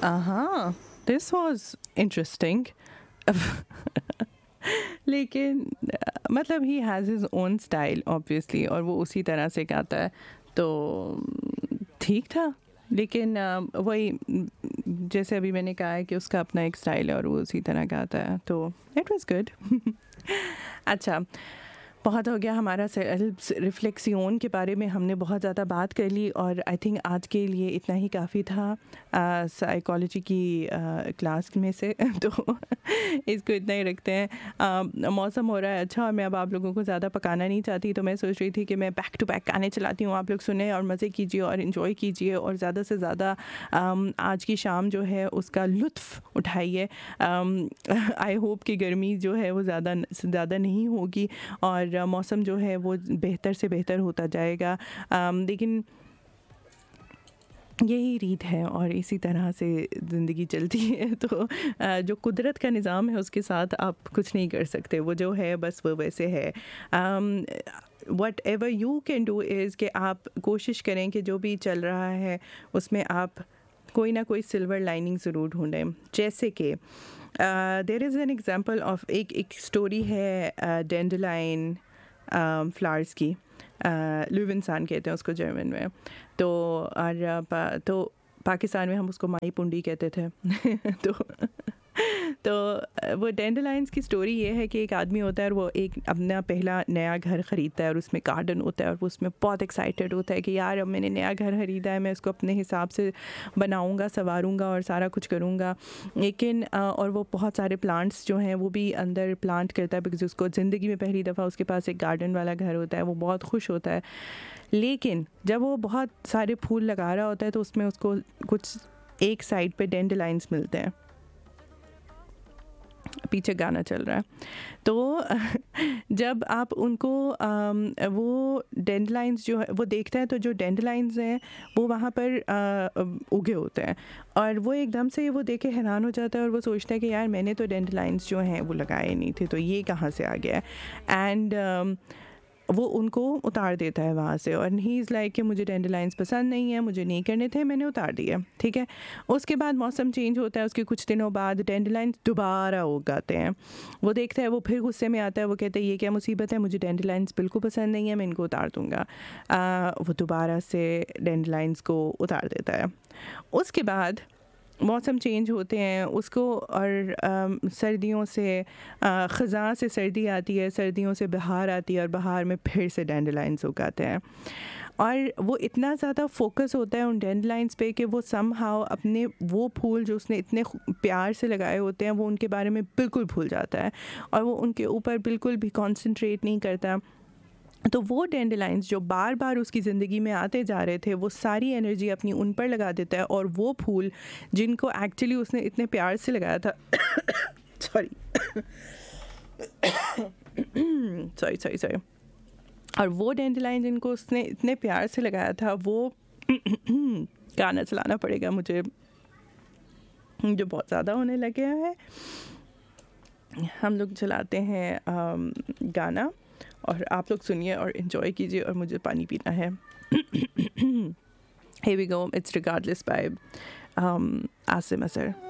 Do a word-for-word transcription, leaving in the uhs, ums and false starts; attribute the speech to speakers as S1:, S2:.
S1: हाँ, this was interesting. लेकिन अ, मतलब he has his own style obviously, और वो उसी तरह से गाता है, तो ठीक था। लेकिन अ, वही म, जैसे अभी मैंने कहा है कि उसका अपना एक स्टाइल है और वो उसी तरह गाता है, तो इट वाज गुड। अच्छा, बहुत हो गया हमारा सेल्फ रिफ्लेक्सियोन के बारे में, हमने बहुत ज़्यादा बात कर ली, और आई थिंक आज के लिए इतना ही काफ़ी था साइकोलॉजी की क्लास में से। तो इसको इतना ही रखते हैं। आ, मौसम हो रहा है अच्छा, और मैं अब आप लोगों को ज़्यादा पकाना नहीं चाहती, तो मैं सोच रही थी कि मैं बैक टू बैक गाने चलाती हूँ, आप लोग सुने और मज़े कीजिए और इन्जॉय कीजिए, और ज़्यादा से ज़्यादा आज की शाम जो है उसका लुत्फ़ उठाइए। आई होप कि गर्मी जो है वो ज़्यादा ज़्यादा नहीं होगी, और मौसम जो है वो बेहतर से बेहतर होता जाएगा। लेकिन यही रीत है और इसी तरह से ज़िंदगी चलती है। तो जो कुदरत का निज़ाम है उसके साथ आप कुछ नहीं कर सकते, वो जो है बस वो वैसे है। What ever you can do is कि आप कोशिश करें कि जो भी चल रहा है उसमें आप कोई ना कोई सिल्वर लाइनिंग ज़रूर ढूंढें। जैसे कि there is an example of एक एक स्टोरी है डेंडलाइन फ्लावर्स की, लुविनसान कहते हैं उसको जर्मन में। तो और पा, तो पाकिस्तान में हम उसको माई पुंडी कहते थे। तो तो वो डेंडलाइंस की स्टोरी ये है कि एक आदमी होता है और वो एक अपना पहला नया घर ख़रीदता है, और उसमें गार्डन होता है, और वो उसमें बहुत एक्साइटेड होता है कि यार अब मैंने नया घर ख़रीदा है, मैं उसको अपने हिसाब से बनाऊंगा, संवारूंगा और सारा कुछ करूंगा। लेकिन और वो बहुत सारे प्लांट्स जो हैं वो भी अंदर प्लांट करता है, बिकॉज उसको ज़िंदगी में पहली दफ़ा उसके पास एक गार्डन वाला घर होता है, वो बहुत खुश होता है। लेकिन जब वो बहुत सारे फूल लगा रहा होता है तो उसमें उसको कुछ एक साइड पे डेंडलाइंस मिलते हैं। पीछे गाना चल रहा है। तो जब आप उनको वो डेंडलाइंस जो है वो देखते हैं, तो जो डेंडलाइंस हैं वो वहाँ पर उगे होते हैं, और वो एकदम से वो देख के हैरान हो जाता है, और वो सोचता है कि यार मैंने तो डेंडलाइंस जो हैं वो लगाए नहीं थे, तो ये कहाँ से आ गया है। एंड वो उनको उतार देता है वहाँ से, और ही इज़ लाइक कि मुझे डेंडलाइंस पसंद नहीं है, मुझे नहीं करने थे, मैंने उतार दिए। ठीक है, उसके बाद मौसम चेंज होता है, उसके कुछ दिनों बाद डेंडलाइंस दोबारा उगाते हैं। वो देखता है, वो फिर गुस्से में आता है, वो कहता है ये क्या मुसीबत है, मुझे डेंडलाइंस बिल्कुल पसंद नहीं है, मैं इनको उतार दूँगा। वो दोबारा से डेंडलाइंस को उतार देता है। उसके बाद मौसम चेंज होते हैं उसको, और आ, सर्दियों से ख़ज़ां से सर्दी आती है, सर्दियों से बहार आती है, और बहार में फिर से डेंडलाइंस उगाते हैं। और वो इतना ज़्यादा फोकस होता है उन डेंडलाइंस पे कि वो समहाउ अपने वो फूल जो उसने इतने प्यार से लगाए होते हैं वो उनके बारे में बिल्कुल भूल जाता है, और वो उनके ऊपर बिल्कुल भी कॉन्सेंट्रेट नहीं करता। तो वो डेंडलाइंस जो बार बार उसकी ज़िंदगी में आते जा रहे थे, वो सारी एनर्जी अपनी उन पर लगा देता है, और वो फूल जिनको एक्चुअली उसने इतने प्यार से लगाया था सॉरी सॉरी सॉरी सॉरी और वो डेंडलाइन जिनको उसने इतने प्यार से लगाया था, वो गाना चलाना पड़ेगा मुझे जो बहुत ज़्यादा होने लगे हैं। हम लोग चलाते हैं गाना, और आप लोग सुनिए और इन्जॉय कीजिए, और मुझे पानी पीना है। Here we go, it's Regardless by um, Asim Asar.